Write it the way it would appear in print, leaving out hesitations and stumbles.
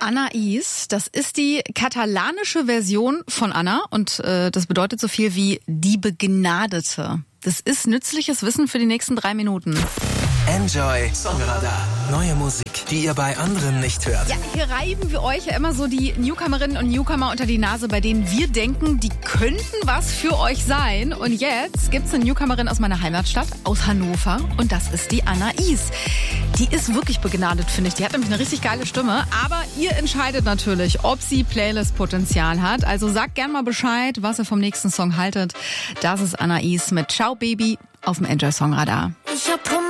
Anais, das ist die katalanische Version von Anna und das bedeutet so viel wie die Begnadete. Das ist nützliches Wissen für die nächsten 3 Minuten. Enjoy Songradar. Neue Musik, die ihr bei anderen nicht hört. Ja, hier reiben wir euch ja immer so die Newcomerinnen und Newcomer unter die Nase, bei denen wir denken, die könnten was für euch sein. Und jetzt gibt's eine Newcomerin aus meiner Heimatstadt, aus Hannover. Und das ist die Anais. Die ist wirklich begnadet, finde ich. Die hat nämlich eine richtig geile Stimme. Aber ihr entscheidet natürlich, ob sie Playlist-Potenzial hat. Also sagt gern mal Bescheid, was ihr vom nächsten Song haltet. Das ist Anais mit Ciao Baby auf dem Enjoy Songradar.